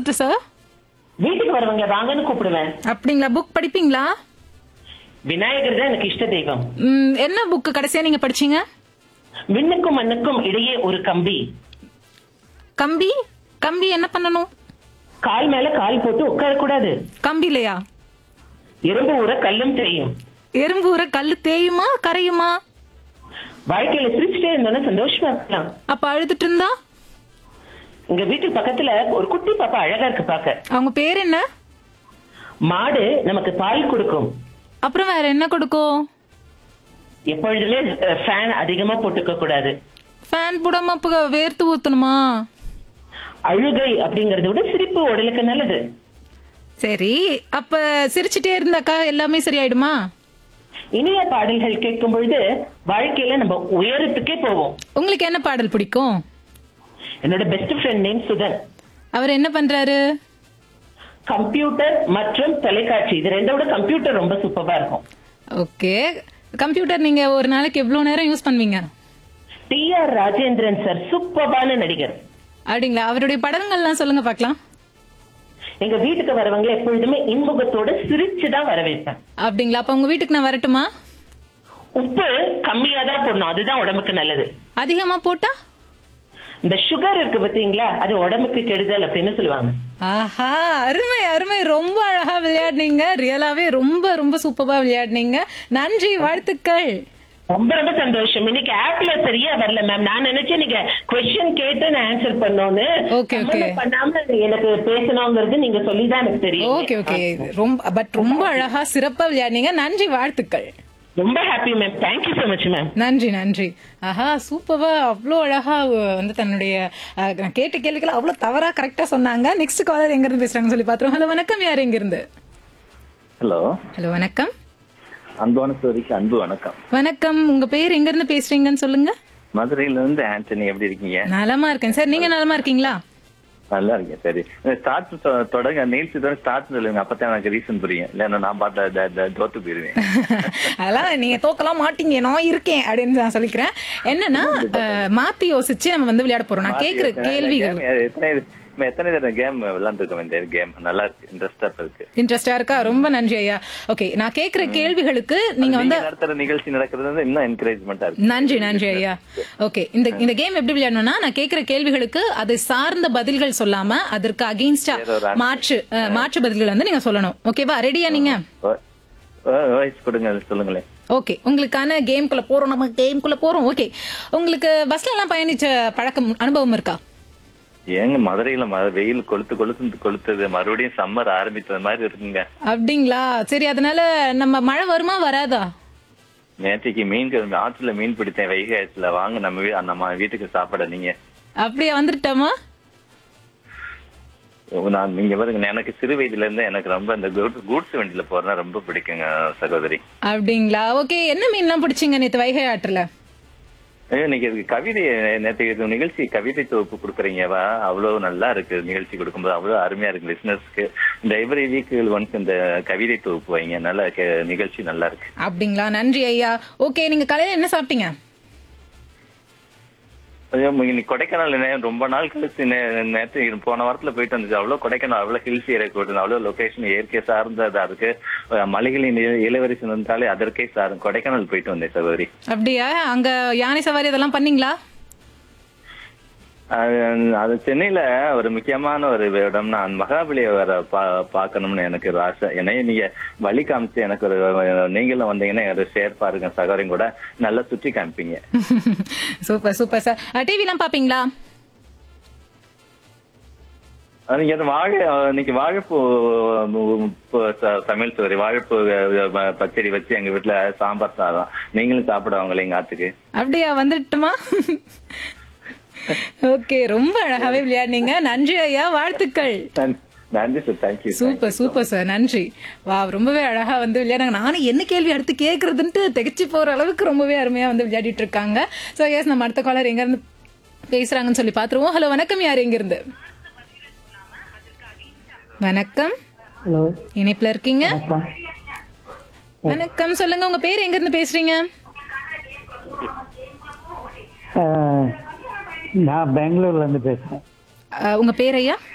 கூப்பிட்டு சார்? வீட்டுக்கு வரவங்க வாங்கன்னு கூப்பிடுவேன். அப்படிங்களா? புக் படிப்பீங்களா? விநாயகர் தான் எனக்கு இஷ்ட தெய்வம். என்ன புக் கடைசியா நீங்க படிச்சீங்க? விண்ணுக்கும் மண்ணுக்கும் இடையே ஒரு கம்பி. கம்பி? கம்பி என்ன பண்ணணும்? கால் மேல கால் போட்டு உட்காரக்கூடாது. கம்பிலையா? எறும்பு ஊற கல்லும் தெரியும். எறும்பு ஊற கல்லு தேயுமா கரையுமா? வாழ்க்கையில சிரிச்சுட்டே இருந்தோம்னா சந்தோஷமா இருக்கலாம். அப்ப அழுதுட்டு இருந்தா? எங்க வீட்டுக்கு பக்கத்துல ஒரு குட்டி பாப்பா அழகா இருக்கு பாக்க. அவங்க பேர் என்ன? மாடு நமக்கு பால் கொடுக்கும். அப்புறம் வேற என்ன கொடுக்கும்? எப்பொழுதுமே ஃபேன் அதிகமா போட்டுக்க கூடாது. ஃபேன் போடாம அப்ப வேர்த்து ஊத்தணுமா? அழுகை அப்படிங்கறத விட சிரிப்பு உடலுக்கு நல்லது. சரி, அப்ப சிரிச்சுட்டே இருந்தாக்கா எல்லாமே சரியாயிடுமா? இனிய பாடல்கள் கேட்கும் பொழுது வாழ்க்கையில நம்ம உயரத்துக்கே போவோம். உங்களுக்கு என்ன பாடல் பிடிக்கும்? என்னோட பெஸ்ட் ஃப்ரெண்ட் நேம் சுதன். அவர் என்ன பண்றாரு? கம்ப்யூட்டர் மற்றும் தொலைக்காட்சி இது ரெண்டோட கம்ப்யூட்டர் ரொம்ப சூப்பரா இருக்கும். ஓகே, கம்ப்யூட்டர் நீங்க ஒரு நாளைக்கு எவ்வளவு நேரம் யூஸ் பண்ணுவீங்க? டி.ஆர். ராஜேந்திரன் சார் சூப்பரான நடிகர். அப்படிங்களா? அவருடைய படங்கள்லாம் சொல்லுங்க பாக்கலாம். எங்க வீட்டுக்கு வரவங்க எப்பொழுதுமே இன்முகத்தோட சிரிச்சுதான் வரவேற்பேன். அப்படிங்களா? அப்ப உங்க வீட்டுக்கு நான் வரட்டுமா? உப்பு கம்மியா தான் போடணும், அதுதான் உடம்புக்கு நல்லது. அதிகமா போட்டா? இந்த சுகர் இருக்கு பாத்தீங்களா, அது உடம்புக்கு கெடுதல் அப்படின்னு சொல்லுவாங்க. ஆஹா, அருமை அருமை, ரொம்ப அழகா விளையாடுனீங்க. ரியலாவே ரொம்ப ரொம்ப சூப்பரா விளையாடுனீங்க. நன்றி, வாழ்த்துக்கள். ரொம்ப ரொம்ப சந்தோஷம். இன்னைக்கு ஆப்ல சரியா வரல மேம். நான் நினைச்சேன் நீங்க क्वेश्चन கேட்டு நான் ஆன்சர் பண்ணோன்னு. ஓகே ஓகே, பண்ணாம எனக்கு பேசணும்ங்கிறது நீங்க சொல்லிதான் எனக்கு தெரியும். ஓகே ஓகே, ரொம்ப அழகா சிறப்பா விளையாடுனீங்க. நன்றி, வாழ்த்துக்கள். ரொம்ப happy ma'am. Thank you so much ma'am. நன்றி நன்றி. ஆஹா, சூப்பரா, அவ்வளோ அழகா வந்து தன்னுடைய நான் கேட்ட கேள்விகள் அவ்வளவு தவறா கரெக்டா சொன்னாங்க. நெக்ஸ்ட் காலர் எங்க இருந்து பேசுறாங்க சொல்லி பாத்துருவோம். ஹலோ வணக்கம், யார் எங்க இருந்து? ஹலோ ஹலோ வணக்கம். அன்பான சோரிக்கு அன்பு வணக்கம். வணக்கம், உங்க பேர் எங்க இருந்து பேசுறீங்கன்னு சொல்லுங்க. மதுரையில இருந்து ஆண்டனி. எப்படி இருக்கீங்க? நலமா இருக்கேன் சார், நீங்க நலமா இருக்கீங்களா? நல்லா இருக்கேன். சரி, ஸ்டார்ட் தொடங்க நீல்ஸ் ஸ்டார்ட் சொல்லுங்க, அப்பதான் எனக்கு ரீசன் புரியும். இல்லன்னா நான் பாட்டு தோத்து போயிருவேன். அதெல்லாம் நீங்க தோக்கலாம் மாட்டீங்க, நான் இருக்கேன் அப்படின்னு நான் சொல்லிக்கிறேன். என்னன்னா மாத்தி யோசிச்சு நம்ம வந்து விளையாட போறோம். நான் கேக்குற கேள்விகள் எத்தனை கேம் விளையாண்டுருக்கோம். இந்த கேம் நல்லா இருக்கு, இன்ட்ரெஸ்டா இருக்கா? ரொம்ப நன்றி ஐயா. ஓகே, நான் கேக்குற கேள்விகளுக்கு நீங்க வந்து நடத்துற நிகழ்ச்சி நடக்கிறது இன்னும் என்கரேஜ்மெண்டா இருக்கு. நன்றி நன்றி ஐயா. ஓகே, இந்த கேம் எப்படி விளையாடணும்னா, நான் கேக்குற கேள்விகளுக்கு அது சார்ந்த பதில்கள் சொல்லாம அதற்கு அகைன்ஸ்டா மாற்று பதில்கள் வந்து நீங்க சொல்லணும். ஓகேவா? ரெடியா நீங்க? கொடுங்க, சொல்லுங்களேன். ஓகே, உங்களுக்கான கேம்குள்ள போறோம். நம்ம கேம்குள்ள போறோம். ஓகே, உங்களுக்கு பஸ்ல எல்லாம் பயணிச்ச அனுபவம் இருக்கா? ஏங்க, மதுரையில வெயில் கொளுத்தது மறுபடியும் சம்மர் ஆரம்பிச்சது மாதிரி இருக்குங்க. அப்படிங்களா? சரி, அதனால நம்ம மழை வருமா வராதா? நேற்றுக்கு ஆற்றுல மீன் பிடித்தேன், வைகை ஆற்றுல. வாங்க நம்ம வீட்டுக்கு சாப்பிட. நீங்க அப்படியே வந்துட்டோமா? நீங்க பாருங்க, எனக்கு சிறு வயதுல இருந்து எனக்கு ரொம்ப இந்த கூட்ஸ் வண்டியில போறதுனா ரொம்ப பிடிக்குங்க சகோதரி. அப்படிங்களா? ஓகே, என்ன மீன் எல்லாம் பிடிச்சிங்க நேற்று வைகை ஆற்றுல? இன்னைக்கு கவிதை, நேற்று நிகழ்ச்சி கவிதை தொகுப்பு கொடுக்குறீங்கவா, அவ்வளவு நல்லா இருக்கு. நிகழ்ச்சி கொடுக்கும்போது அவ்வளவு அருமையா இருக்கு. லிசனர்ஸ்க்கு இந்த எவ்ரி வீக் ஒன்ஸ் இந்த கவிதை தொகுப்பு வைங்க, நல்ல நிகழ்ச்சி நல்லா இருக்கு. அப்படிங்களா? நன்றி ஐயா. ஓகே, நீங்க காலையில என்ன சாப்பிட்டீங்க? இன்னைக்கு கொடைக்கானல் ரொம்ப நாள் கழிச்சு நேற்று போன வாரத்துல போயிட்டு வந்துச்சு. அவ்வளவு கொடைக்கானல் அவ்வளவு ஹில்ஸ் ஏரியா போயிட்டு, அவ்வளவு லொகேஷன் இயற்கை சார்ந்ததா இருக்கு. மலைகளின் இளவரசி வந்தாலே அதற்கே சாரும். கொடைக்கானல் போயிட்டு வந்தேன் சகோதரி. அப்படியா? அங்க யானை சவாரி அதெல்லாம் பண்ணீங்களா? அது சென்னையில ஒரு முக்கியமான ஒரு இடம். நான் மகாபலியை பாக்கணும்னு எனக்கு ஒரு ஆசை. என்னைய நீங்க வழி காமிச்சு எனக்கு நீங்களும் வந்தீங்கன்னா ஒரு ஷேர் பாருங்க சகோதரியும் கூட, நல்லா சுற்றி காமிப்பீங்க. Super super sir. டிவி எல்லாம் பாப்பீங்களா? இன்னைக்கு வாழைப்பூ சமையல் சோறு, வாழைப்பூ பச்சடி வச்சு எங்க வீட்டுல சாம்பார் சாதம். நீங்களும் சாப்பிடுவாங்களே எங்க ஆத்துக்கு. அப்படியா? வந்துட்டுமா? ஓகே, ரொம்ப அழகாவே விளையாடுனீங்க. நன்றி ஐயா, வாழ்த்துக்கள். நன்றி sir, thank you. Super super sir, நன்றி. வா, ரொம்பவே அழகா வந்து விளையாடுங்க. நானும் என்ன கேள்வி அடுத்து கேட்கறதுன்ட்டு திகச்சு போற அளவுக்கு ரொம்பவே அருமையா வந்து விளையாடிட்டு இருக்காங்க. சோ எஸ், நம்ம அடுத்த காலர் எங்க இருந்து பேசுறாங்கன்னு சொல்லி பாத்துருவோம். ஹலோ வணக்கம், யார் எங்க இருந்து? வணக்கம். ஹலோ, இணைப்புல இருக்கீங்க. வணக்கம், சொல்லுங்க, உங்க பேர் எங்க இருந்து பேசுறீங்க? நான் பெங்களூர்ல இருந்து பேசுறேன். உங்க பேர் ஐயா?